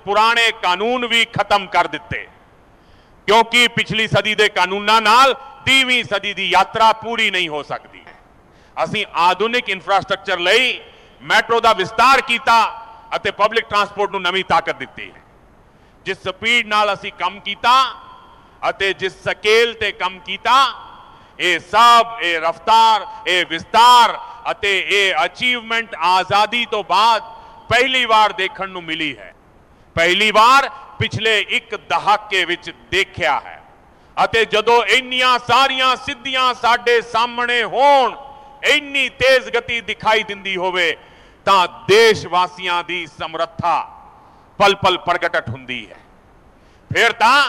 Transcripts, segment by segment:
पुराने कानून भी खत्म कर दिते, क्योंकि पिछली सदी के कानूनां नाल 20वीं सदी की यात्रा पूरी नहीं हो सकती। असीं आधुनिक इंफ्रास्ट्रक्चर लई मैट्रो का विस्तार किया अते पब्लिक ट्रांसपोर्ट नूं नवीं ताकत दिती है। जिस स्पीड नाल असीं कम किया अते जिस स्केल ते कम किया, ये सब ये रफ्तार, ये विस्तार अते ये अचीवमेंट आजादी तो बाद पहली बार देखण नूं मिली है। पहली बार पिछले एक दहाके विच देखिया है। अते जदों इन्नियां सारियां सिद्धियां साडे सामने होण, इन्नी तेज गति दिखाई दिंदी होवे, तां देशवासियां दी समर्था पल पल प्रगट हुंदी है। फिर तां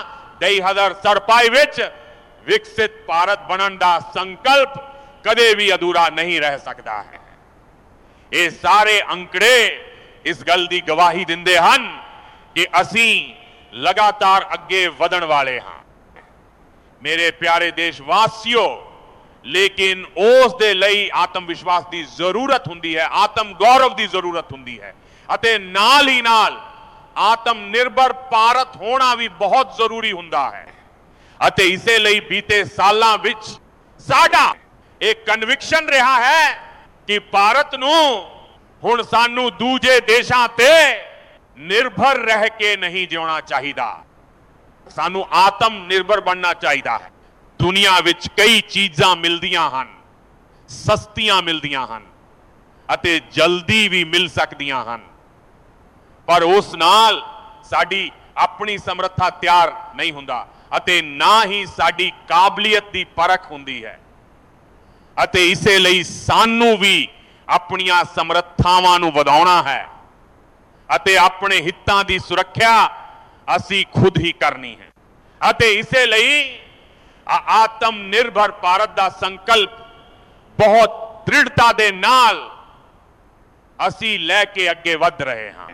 2047 विच विकसित भारत बनन दा संकल्प कदे भी अधूरा नहीं रह सकता है। ये सारे अंकड़े इस गल दी गवाही दिंदे हन कि असीं लगातार अगे वधण वाले हां। मेरे प्यारे देशवासियों, लेकिन उस दे लई आत्म विश्वास की जरूरत हुंदी है, आत्म गौरव की जरूरत हुंदी है, अते नाल ही नाल आत्म निर्भर भारत होना भी बहुत जरूरी हुंदा है। अते इसे लई बीते सालां विच साडा एक कन्विक्शन रहा है कि भारत नूं हुण सानू दूजे देशां ते निर्भर रह के नहीं जिउणा चाहिदा, सानू आत्म निर्भर बनना चाहिदा है। दुनिया विच कई चीज़ां मिलदियां हन, सस्तियां मिलदियां हन अते जल्दी भी मिल सकदियां हन, पर उस नाल साडी अपनी समर्था तैयार नहीं हुंदा अते ना ही साडी काबलियत दी परख हुंदी है। अते इसे लई सानू भी अपनियां समर्थावां नूं वधाउणा है अते अपने हितां दी सुरक्षा असी खुद ही करनी है। अते इसे लई आत्म निर्भर भारत दा संकल्प बहुत दृढ़ता दे नाल असी लैके अगे वध रहे हैं।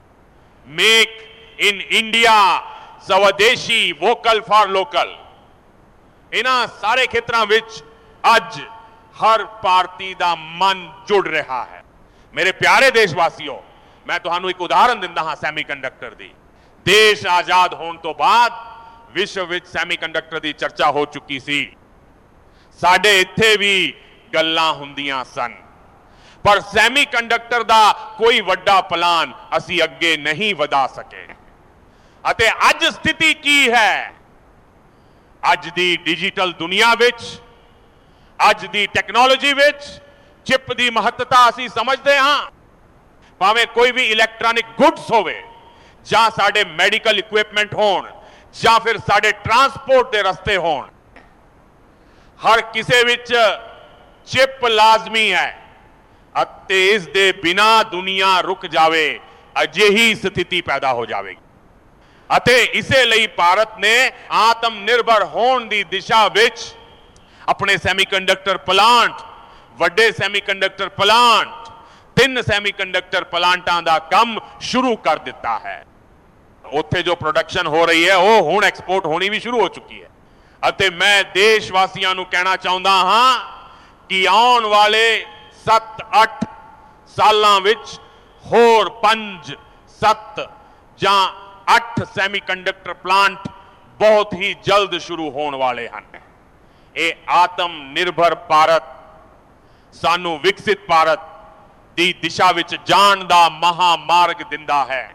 मेक इन इंडिया, स्वदेशी, वोकल फॉर लोकल, इन्हां सारे खेत्रां विच अज हर भारती दा मन जुड़ रहा है। मेरे प्यारे देशवासियों, मैं तुहानू एक उदाहरण दिंदा हां सैमीकंडक्टर दी। देश आजाद होने तो बाद विश्व विच सैमीकंडक्टर की चर्चा हो चुकी सी। साडे इत्थे भी गल्लां हुंदियां सन, पर सैमीकंडक्टर दा कोई वड्डा प्लान असी अगे नहीं वधा सके। अते अज स्थिति की है? अज दी डिजिटल दुनिया विच, अज दी टेक्नोलॉजी विच चिप दी महत्ता असी समझदे हां। भावें कोई भी इलैक्ट्रॉनिक गुड्स होवे, जां साडे मैडिकल इक्विपमेंट होण, या फिर साडे ट्रांसपोर्ट के रस्ते होण, हर किसे विच चिप लाजमी है अते इस दे बिना दुनिया रुक जावे, अजिही स्थिति पैदा हो जाएगी। अते इसे लई भारत ने आत्मनिर्भर होने की दिशा विच अपने सैमीकंडक्टर प्लांट, वड्डे सैमीकंडक्टर प्लांट, 3 सैमीकंडक्टर प्लांटां दा काम शुरू कर दिता है। उत्थे जो प्रोडक्शन हो रही है वो हुण एक्सपोर्ट होनी भी शुरू हो चुकी है। अते मैं देशवासियों नूं कहना चाहुंदा हां कि आउण वाले 7-8 सालां विच होर 5, 7 जां 8 सैमीकंडक्टर प्लांट बहुत ही जल्द शुरू होने वाले हैं। ये आत्मनिर्भर भारत सानू विकसित भारत की दिशा विच जाण दा महामार्ग दिंदा है।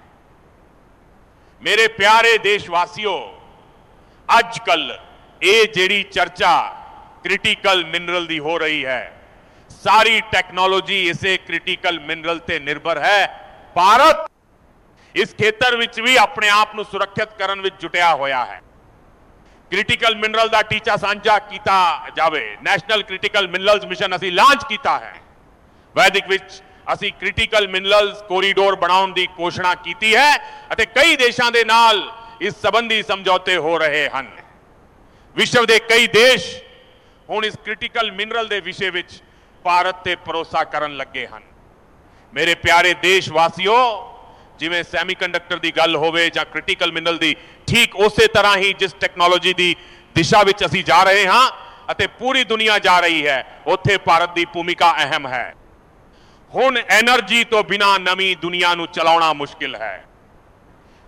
मेरे प्यारे देशवासियों, अजकल ये जिहड़ी चर्चा क्रिटिकल मिनरल दी हो रही है, सारी टेक्नोलॉजी इसे क्रिटिकल मिनरल ते निर्भर है। भारत इस खेतर विच भी अपने आप नूं सुरक्षित करन विच जुटिया होया है। क्रिटिकल मिनरल दा टीचा सांझा कीता जावे। नेशनल क्रिटिकल मिनरल्स मिशन असी लॉन्च कीता है। वैदिक विच असी क्रिटिकल मिनरल्स कोरीडोर बनाउण दी घोषणा कीती है अते कई देशां दे नाल इस संबंधी समझौते हो रहे हैं। विश्व के कई देश हुण इस क्रिटिकल मिनरल के विषय विच भारत ते भरोसा करन लगे हैं। मेरे प्यारे देशवासियों, जिवें सैमीकंडक्टर की गल होवे जां क्रिटिकल मिनरल की, ठीक उस तरह ही जिस टेक्नोलॉजी की दिशा विच असीं जा रहे हाँ अते पूरी दुनिया जा रही है, उत्थे भारत की भूमिका अहम है। हुण एनर्जी तो बिना नवीं दुनिया नूं चलाउणा मुश्किल है।